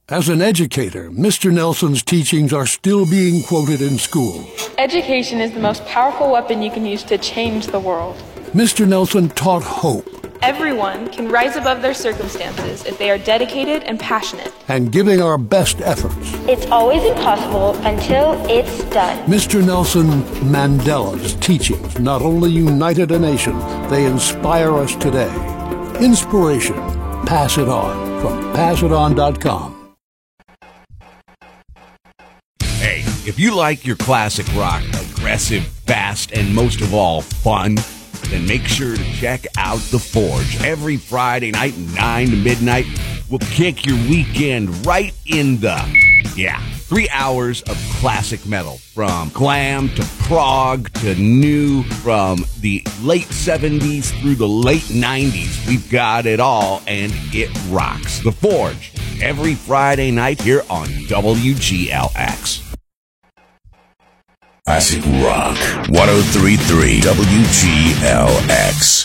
As an educator, Mr. Nelson's teachings are still being quoted in school. Education is the most powerful weapon you can use to change the world. Mr. Nelson taught hope. Everyone can rise above their circumstances if they are dedicated and passionate. And giving our best efforts. It's always impossible until it's done. Mr. Nelson Mandela's teachings not only united a nation, they inspire us today. Inspiration. Pass it on from PassItOn.com. Hey, if you like your classic rock, aggressive, fast, and most of all, fun, then make sure to check out The Forge. Every Friday night, 9 to midnight, we'll kick your weekend right in the, 3 hours of classic metal. From glam to prog to new, from the late 70s through the late 90s. We've got it all, and it rocks. The Forge, every Friday night here on WGLX. Classic Rock 103.3 WGLX.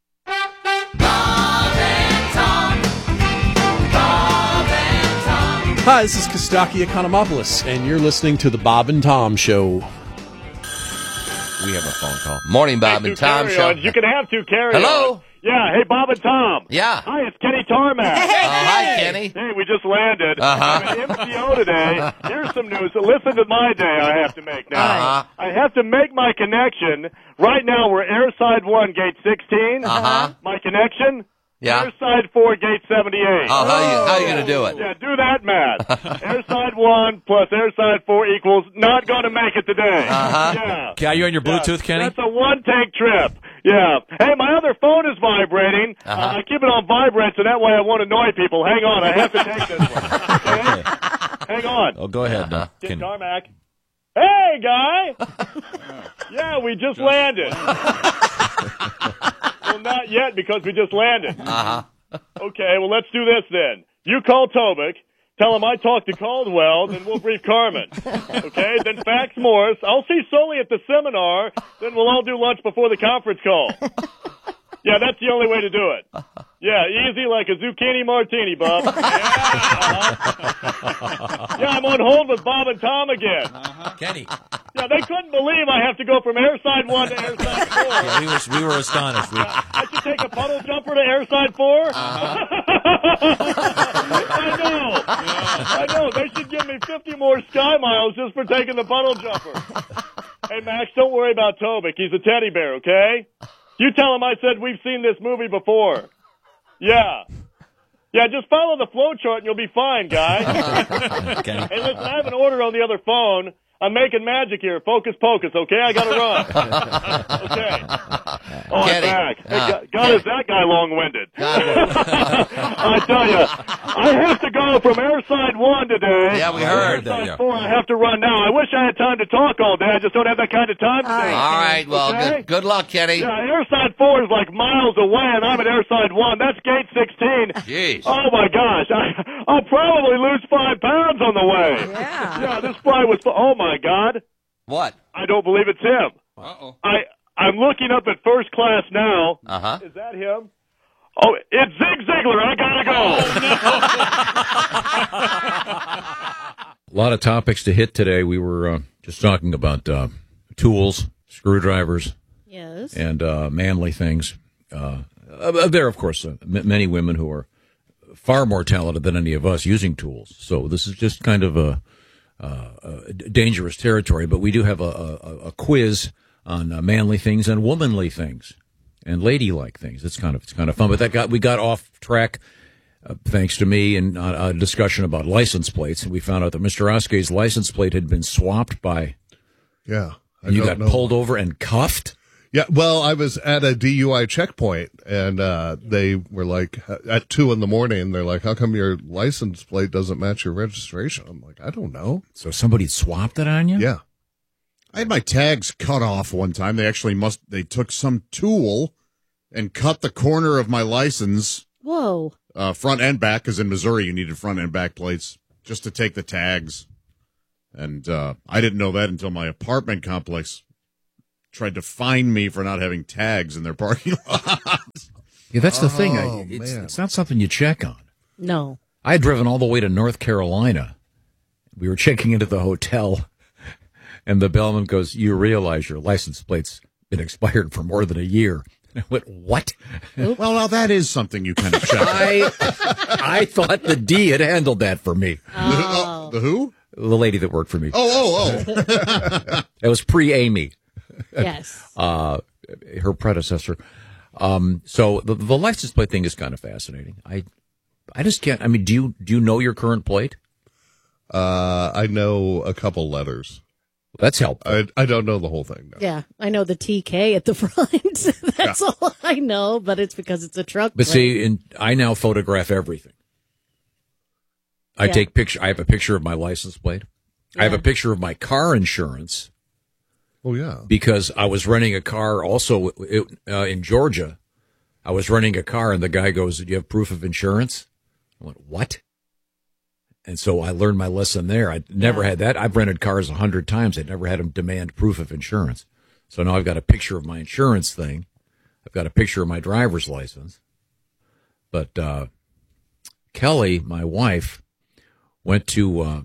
Hi, this is Kostaki Economopoulos, and you're listening to the Bob and Tom Show. We have a phone call. Morning, Bob and Tom Show. You can have two carry-ons. Hello? Yeah, hey, Bob and Tom. Yeah. Hi, it's Kenny Tarmac. Hi, Kenny. Hey, we just landed. I'm at MCO today. Here's some news. So listen to my day I have to make now. I have to make my connection. Right now, we're Airside 1, Gate 16. My connection? Yeah. Airside 4, Gate 78. Oh, how are you going to do it? Yeah, do that math. Airside 1 plus Airside 4 equals not going to make it today. Yeah. Are you on your Bluetooth, Kenny? That's a one-take trip. Yeah. Hey, my other phone is vibrating. I keep it on vibrate, so that way I won't annoy people. Hang on, I have to take this one. Okay? Hang on. Oh, go ahead. Tim Tarmac. Hey, guy. Yeah, we just landed. Well, not yet, because we just landed. Okay, well, let's do this then. You call Tobic. Tell him I talked to Caldwell, then we'll brief Carmen. Okay, then fax Morse. I'll see Sully at the seminar, then we'll all do lunch before the conference call. Yeah, that's the only way to do it. Yeah, easy like a zucchini martini, Bob. Yeah, I'm on hold with Bob and Tom again. Kenny. Yeah, they couldn't believe I have to go from Airside 1 to Airside 4. Yeah, we were astonished. I should take a puddle jumper to Airside 4? I know. They should give me 50 more Sky Miles just for taking the puddle jumper. Hey, Max, don't worry about Tobic. He's a teddy bear, okay? You tell him I said we've seen this movie before. Yeah. Yeah, just follow the flow chart and you'll be fine, guy. Okay. Hey, listen, I have an order on the other phone. I'm making magic here. Focus pocus, okay? I gotta run. Okay. Oh, I'm back. Hey, God, is that guy long-winded? I tell you, I have to go from Airside 1 today. Yeah, we heard. Airside 4, I have to run now. I wish I had time to talk all day. I just don't have that kind of time today. All right, well, okay? good luck, Kenny. Yeah, Airside 4 is like miles away, and I'm at Airside 1. That's Gate 16. Jeez. Oh, my gosh. I'll probably lose 5 pounds on the way. Yeah, this flight was... Oh, my God. What? I don't believe it's him. Uh-oh. I'm looking up at first class now. Is that him? Oh, it's Zig Ziglar. I gotta go. A lot of topics to hit today. We were just talking about tools, screwdrivers, yes, and manly things. There are, of course, many women who are far more talented than any of us using tools. So this is just kind of a dangerous territory. But we do have a quiz on manly things and womanly things and ladylike things. It's kind of fun. But we got off track. Thanks to me and a discussion about license plates, and we found out that Mr. Oske's license plate had been swapped by. Yeah, and you got pulled over and cuffed. Yeah, well, I was at a DUI checkpoint, and they were like, at 2 a.m, they're like, "How come your license plate doesn't match your registration?" I'm like, "I don't know." So somebody swapped it on you? Yeah. I had my tags cut off one time. They took some tool and cut the corner of my license. Whoa. Front and back, because in Missouri you needed front and back plates just to take the tags. And I didn't know that until my apartment complex tried to fine me for not having tags in their parking lot. Yeah, that's the thing. It's not something you check on. No. I had driven all the way to North Carolina. We were checking into the hotel, and the bellman goes, "You realize your license plate's been expired for more than a year." And I went, "What?" Well, now that is something you kind of check. I thought the D had handled that for me. Oh. The who? The lady that worked for me. Oh. It was pre-Amy. Yes. Her predecessor. So the license plate thing is kind of fascinating. I just can't. I mean, do you know your current plate? I know a couple letters. That's helpful. I don't know the whole thing. No. Yeah, I know the TK at the front. That's all I know, but it's because it's a truck. But see, I now photograph everything. I take picture. I have a picture of my license plate. I have a picture of my car insurance. Oh yeah, because I was renting a car also in Georgia. I was renting a car, and the guy goes, "Do you have proof of insurance?" I went, "What?" And so I learned my lesson there. I never had that. I've rented cars 100 times. I never had them demand proof of insurance. So now I've got a picture of my insurance thing. I've got a picture of my driver's license. But Kelly, my wife, went to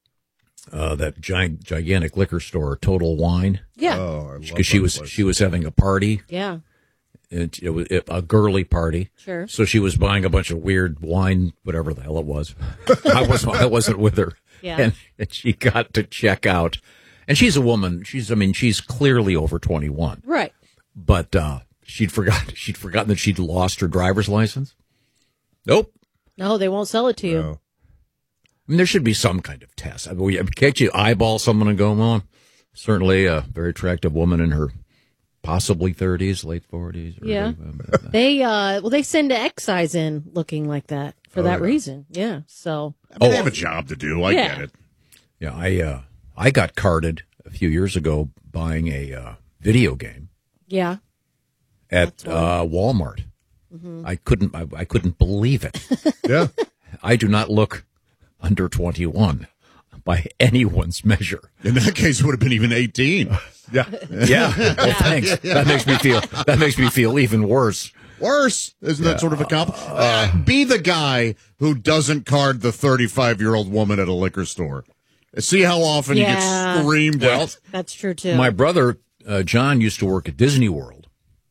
that gigantic liquor store, Total Wine. Yeah, because she was having a party. Yeah. It was a girly party. Sure. So she was buying a bunch of weird wine, whatever the hell it was. I wasn't with her. Yeah. And she got to check out. And she's a woman. She's clearly over 21. Right. But she'd forgotten that she'd lost her driver's license. Nope. No, they won't sell it to you. No. I mean, there should be some kind of test. I mean, can't you eyeball someone and go, "Well, certainly a very attractive woman in her possibly 30s, late 40s. Yeah. They send excise in looking like that for that reason. Yeah. So. They have a job to do. I get it. Yeah. I got carded a few years ago buying a video game. Yeah. At Walmart. Mm-hmm. I couldn't believe it. Yeah. I do not look under 21 by anyone's measure. In that case, it would have been even 18. Yeah. Yeah. Well, thanks. That makes me feel even worse. Worse? Isn't that sort of a compliment? Be the guy who doesn't card the 35-year-old woman at a liquor store. See how often you get screamed at. That's true, too. My brother, John, used to work at Disney World.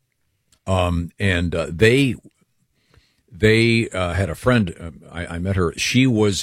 And they had a friend. I met her. She was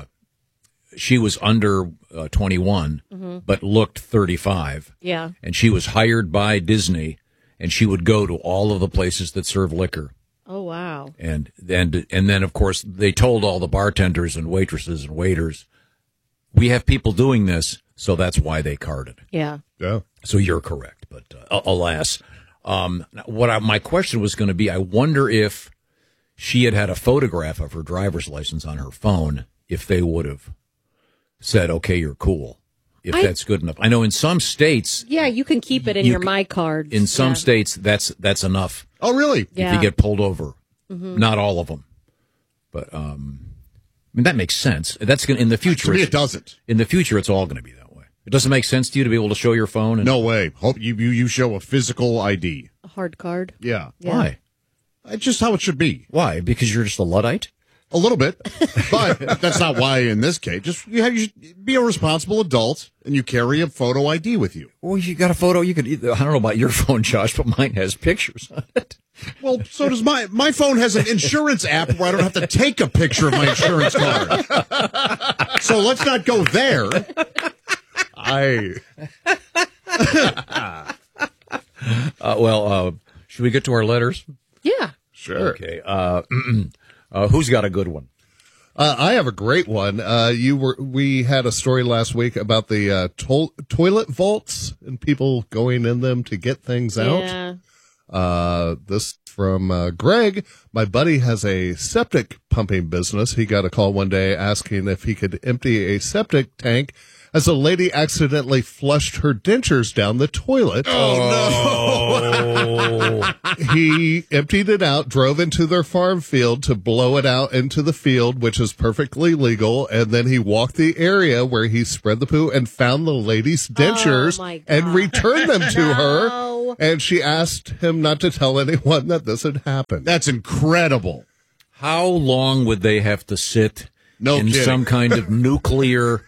under 21, but looked 35. Yeah. And she was hired by Disney, and she would go to all of the places that serve liquor. Oh, wow. And then, of course, they told all the bartenders and waitresses and waiters, "We have people doing this, so that's why they carded." Yeah. Yeah. So you're correct, but alas. My question was going to be, I wonder if she had a photograph of her driver's license on her phone, if they would have said, "Okay, you're cool," if that's good enough. I know in some states, yeah, you can keep it in your My Cards. In some states, that's enough. Oh, really? Yeah. If you get pulled over, not all of them, but I mean that makes sense. That's in the future. To me, it doesn't. In the future, it's all going to be that way. It doesn't make sense to you to be able to show your phone. And, no way. Hope you show a physical ID. A hard card. Yeah. Why? It's just how it should be. Why? Because you're just a Luddite? A little bit, but that's not why in this case. Just you should be a responsible adult, and you carry a photo ID with you. Well, you got a photo. I don't know about your phone, Josh, but mine has pictures on it. Well, so does my phone has an insurance app where I don't have to take a picture of my insurance card. So let's not go there. Should we get to our letters? Yeah. Sure. Okay. Who's got a good one? I have a great one. We had a story last week about the toilet vaults and people going in them to get things out. Yeah. This from Greg. My buddy has a septic pumping business. He got a call one day asking if he could empty a septic tank as a lady accidentally flushed her dentures down the toilet. Oh, no. He emptied it out, drove into their farm field to blow it out into the field, which is perfectly legal. And then he walked the area where he spread the poo and found the lady's dentures and returned them to her. And she asked him not to tell anyone that this had happened. That's incredible. How long would they have to sit in some kind of nuclear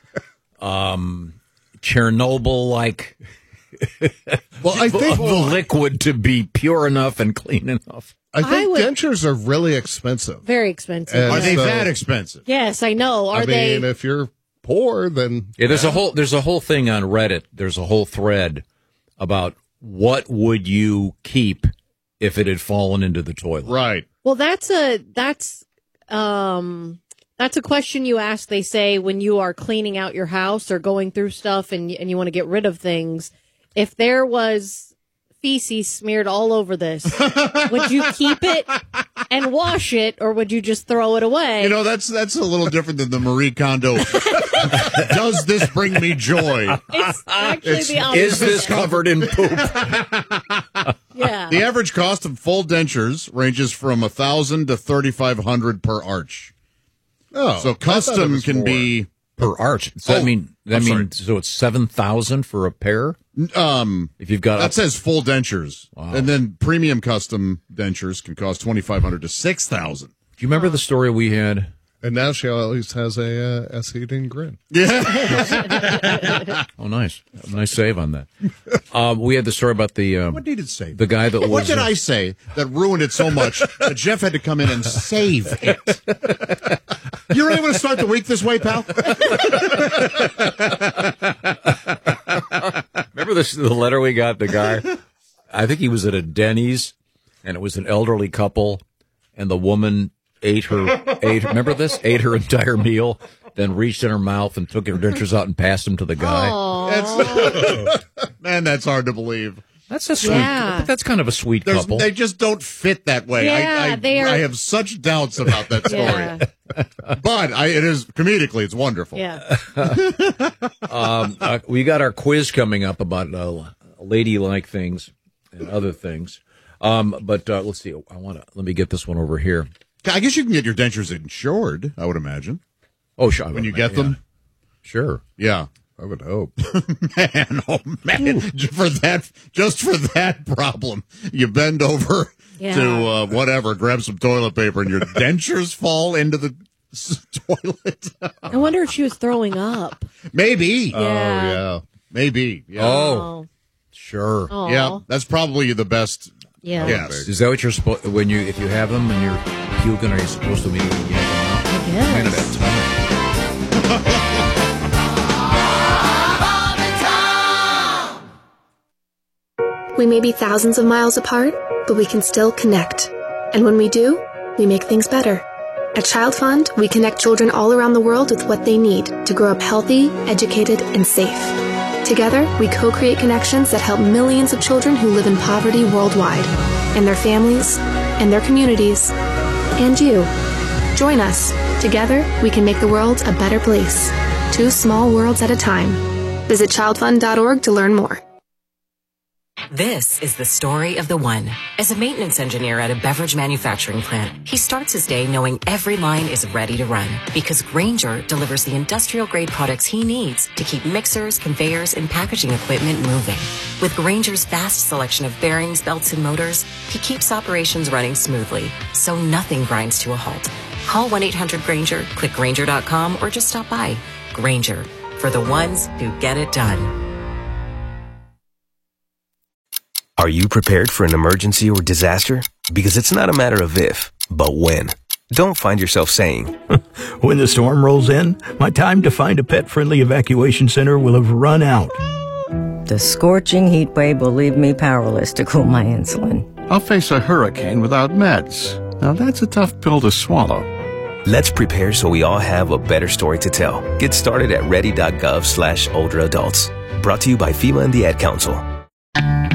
Chernobyl-like I think liquid to be pure enough and clean enough? I think dentures are really expensive. Very expensive. Are they that expensive? Yes, I know. I mean, if you're poor, then there's a whole thing on Reddit. There's a whole thread about what would you keep if it had fallen into the toilet. Right. Well, that's a question you ask. They say when you are cleaning out your house or going through stuff and you want to get rid of things. If there was feces smeared all over this, would you keep it and wash it, or would you just throw it away? You know, that's a little different than the Marie Kondo. Does this bring me joy? It's actually the opposite. Is this covered in poop? Yeah. The average cost of full dentures ranges from $1,000 to $3,500 per arch. Oh, so custom can be per arch. So that means so it's $7,000 for a pair. If you've got that says full dentures, and then premium custom dentures can cost $2,500 to $6,000. Do you remember the story we had? And now she always has a S-eating grin. Yeah. Oh, nice. Nice save on that. We had the story about the... what did it say? The guy that was... What did I say that ruined it so much that Jeff had to come in and save it? You're able to start the week this way, pal? Remember the letter we got? The guy, I think he was at a Denny's, and it was an elderly couple, and the woman ate her entire meal, then reached in her mouth and took her dentures out and passed them to the guy. Man, that's hard to believe. That's a sweet, but that's kind of a sweet couple. They just don't fit that way. Yeah, I have such doubts about that story. Yeah. But it is comedically, it's wonderful. Yeah. We got our quiz coming up about ladylike things and other things. But let's see. Let me get this one over here. I guess you can get your dentures insured, I would imagine. Oh, sure. When you get them? Sure. Yeah. I would hope. Man, for that problem, you bend over to whatever, grab some toilet paper, and your dentures fall into the toilet. I wonder if she was throwing up. Maybe. Yeah. Oh, yeah. Maybe. Yeah. Oh, sure. Aw. Yeah, that's probably the best. Yeah. Yes. Is that what you're supposed if you have them and you're puking, are you supposed to immediately yank them out? I guess. Man, at that time. We may be thousands of miles apart, but we can still connect. And when we do, we make things better. At Child Fund, we connect children all around the world with what they need to grow up healthy, educated, and safe. Together, we co-create connections that help millions of children who live in poverty worldwide, and their families, and their communities, and you. Join us. Together, we can make the world a better place. 2 small worlds at a time. Visit childfund.org to learn more. This is the story of the one. As a maintenance engineer at a beverage manufacturing plant, he starts his day knowing every line is ready to run because Grainger delivers the industrial-grade products he needs to keep mixers, conveyors, and packaging equipment moving. With Grainger's vast selection of bearings, belts, and motors, he keeps operations running smoothly, so nothing grinds to a halt. Call 1-800-GRAINGER, click Grainger.com, or just stop by. Grainger, for the ones who get it done. Are you prepared for an emergency or disaster? Because it's not a matter of if, but when. Don't find yourself saying, when the storm rolls in, my time to find a pet-friendly evacuation center will have run out. The scorching heat wave will leave me powerless to cool my insulin. I'll face a hurricane without meds. Now that's a tough pill to swallow. Let's prepare so we all have a better story to tell. Get started at ready.gov/older adults. Brought to you by FEMA and the Ad Council.